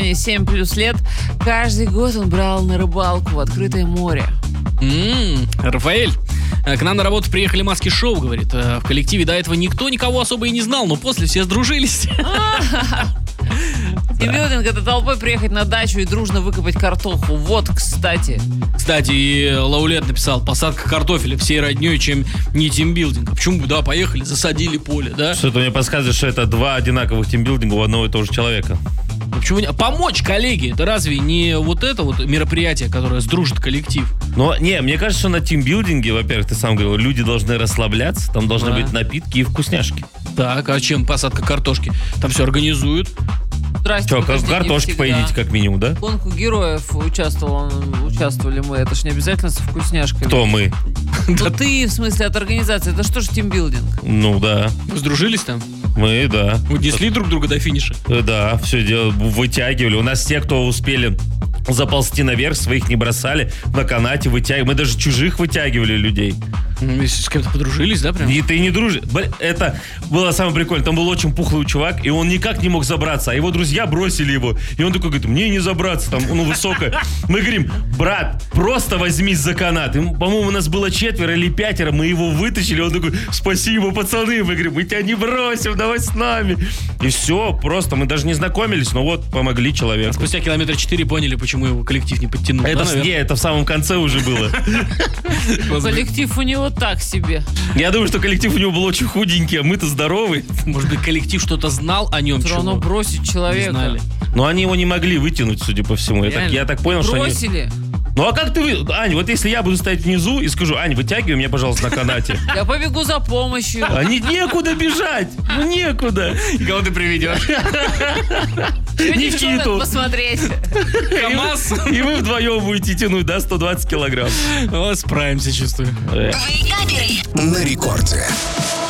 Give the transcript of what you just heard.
компании 7+ лет. Каждый год он брал на рыбалку в открытое море. Рафаэль, к нам на работу приехали Маски Шоу, говорит. В коллективе до этого никто никого особо и не знал, но после все сдружились. Тимбилдинг — это толпой приехать на дачу и дружно выкопать картоху. Вот, кстати. Кстати, и Лаулет написал: посадка картофеля всей роднёй, чем не тимбилдинг. А почему? Да, поехали, засадили поле, да? Что-то мне подсказывает, что это два одинаковых тимбилдинга у одного и того же человека. Почему не? Помочь коллеге, это разве не вот это вот мероприятие, которое сдружит коллектив? Но, не, мне кажется, что на тимбилдинге, во-первых, ты сам говорил, люди должны расслабляться, там должны быть напитки и вкусняшки. Так, а чем посадка картошки? Там все организуют. Здрасте, Что, подожди, не картошки всегда. поедите как минимум, да? В гонку героев участвовали мы. Это ж не обязательно со вкусняшками. Кто мы? Ну ты, в смысле, от организации. Это что ж тимбилдинг? Ну да, Вы сдружились там? мы, да. Вы несли друг друга до финиша? Да, все дело вытягивали. У нас те, кто успели заползти наверх, своих не бросали, на канате вытягивали. Мы даже чужих вытягивали людей. Вы с кем-то подружились, да, прям? И ты не дружишь. Это было самое прикольное. Там был очень пухлый чувак, и он никак не мог забраться, а его друзья бросили его. И он такой говорит: мне не забраться, там, высокое. Мы говорим: брат, просто возьмись за канат. И, по-моему, у нас было 4 или 5, мы его вытащили. Он такой: спасибо, пацаны. Мы говорим: мы тебя не бросим, давай с нами. И все, просто мы даже не знакомились, но вот помогли человеку. Спустя километра 4 поняли, почему его коллектив не подтянул. Это в самом конце уже было. Коллектив у него так себе. Я думаю, что коллектив у него был очень худенький, а мы-то здоровые. Может быть, коллектив что-то знал о нем, Все равно чего бросить не человека. знали. Но они его не могли вытянуть, судя по всему. Я так понял, что они... Бросили. Ну а как ты... Ань, вот если я буду стоять внизу и скажу: Ань, вытягивай меня, пожалуйста, на канате. Я побегу за помощью. Некуда бежать. Ну некуда. И кого ты приведешь? Никиту. Посмотреть. КамАЗ? И вы вдвоем будете тянуть, да, 120 килограмм. Справимся, чувствую. На рекорде.